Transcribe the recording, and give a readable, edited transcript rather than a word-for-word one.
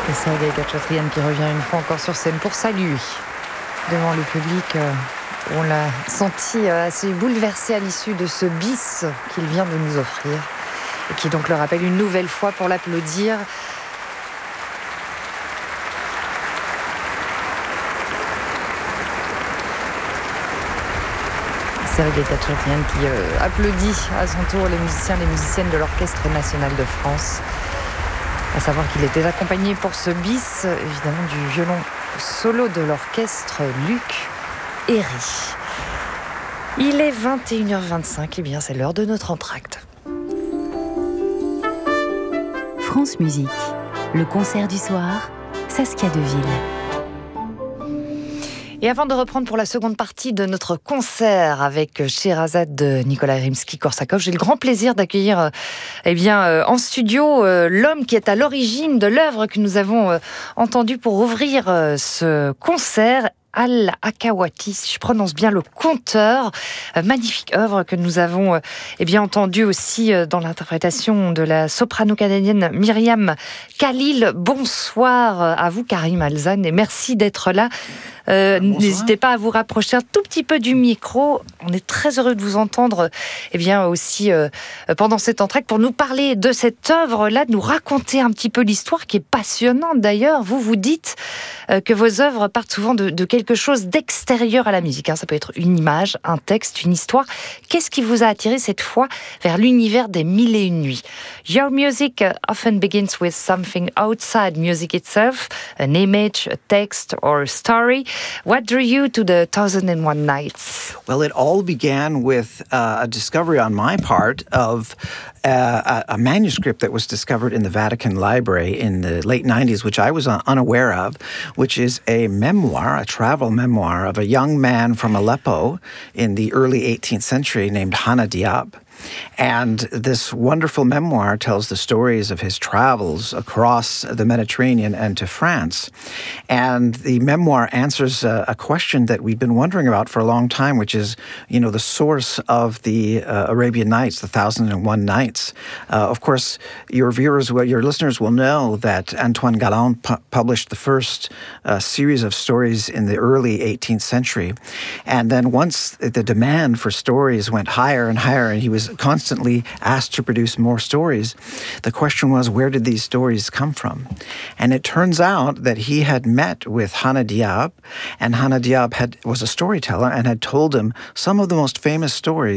Et Sergueï Khatchatryan qui revient une fois encore sur scène pour saluer devant le public. On l'a senti assez bouleversé à l'issue de ce bis qu'il vient de nous offrir et qui donc le rappelle une nouvelle fois pour l'applaudir. Sergueï Khatchatryan qui applaudit à son tour les musiciens et les musiciennes de l'Orchestre National de France. À savoir qu'il était accompagné pour ce bis, évidemment, du violon solo de l'orchestre Luc Héry. Il est 21h25, et bien c'est l'heure de notre entracte. France Musique, le concert du soir, Saskia Deville. Et avant de reprendre pour la seconde partie de notre concert avec Sherazade de Nikolai Rimsky-Korsakov, j'ai le grand plaisir d'accueillir en studio l'homme qui est à l'origine de l'œuvre que nous avons entendue pour ouvrir ce concert. Al-Akawati, si je prononce bien, le conteur, magnifique œuvre que nous avons entendue aussi dans l'interprétation de la soprano canadienne Myriam Khalil. Bonsoir à vous Karim Alzan et merci d'être là. N'hésitez pas à vous rapprocher un tout petit peu du micro. On est très heureux de vous entendre aussi pendant cet entracte pour nous parler de cette œuvre-là, de nous raconter un petit peu l'histoire qui est passionnante d'ailleurs. Vous dites que vos œuvres partent souvent de quelque chose d'extérieur à la musique. Ça peut être une image, un texte, une histoire. Qu'est-ce qui vous a attiré cette fois vers l'univers des Mille et une nuits? Your music often begins with something outside music itself, an image, a text or a story. What drew you to the 1001 Nights? Well, it all began with a discovery on my part of a manuscript that was discovered in the Vatican Library in the late 90s, which I was unaware of, which is a memoir, a travel memoir of a young man from Aleppo in the early 18th century named Hana Diab. And this wonderful memoir tells the stories of his travels across the Mediterranean and to France. And the memoir answers a question that we've been wondering about for a long time, which is, the source of the Arabian Nights, the 1001 Nights. Of course, your listeners will know that Antoine Galland published the first series of stories in the early 18th century. And then once the demand for stories went higher and higher, and he was constantly asked to produce more stories, the question was, where did these stories come from? And it turns out that he had met with Hana Diab, and Hana Diab was a storyteller and had told him some of the most famous stories